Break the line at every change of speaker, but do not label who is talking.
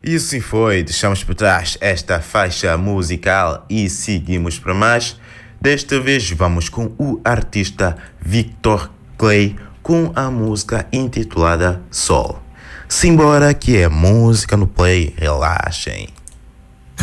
E assim foi, deixamos por trás esta faixa musical e seguimos para mais. Desta vez vamos com o artista Victor Clay com a música intitulada Sol. Simbora que é música no play, relaxem.